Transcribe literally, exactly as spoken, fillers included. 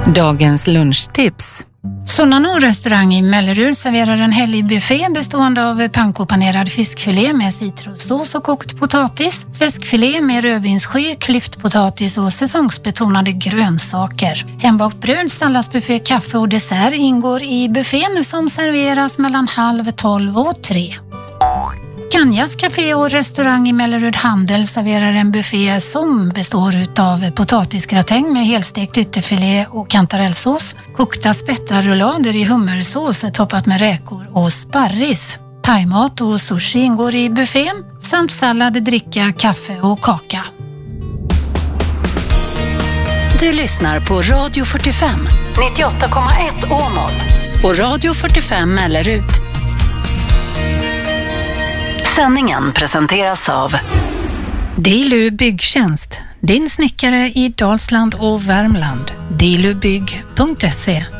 Dagens lunchtips. Sonano restaurang i Mellerud serverar en helgbuffé bestående av pankopanerad fiskfilé med citrussås och kokt potatis, fläskfilé med rödvinssky, klyftpotatis och säsongsbetonade grönsaker. Hembakt bröd, salladsbuffé, kaffe och dessert ingår i buffén som serveras mellan halv tolv och tre. Kanjas café och restaurang i Mellerud Handel serverar en buffé som består av potatisgratäng med helstekt ytterfilé och kantarellsås, kokta spettarullader i hummersås toppat med räkor och sparris. Thaimat och sushi ingår i buffén samt sallad, dricka, kaffe och kaka. Du lyssnar på Radio fyrtiofem, nittioåtta komma ett Åmål och Radio fyrtiofem Mellerud. Sändningen presenteras av Dilu Byggtjänst, din snickare i Dalsland och Värmland. dilubygg punkt se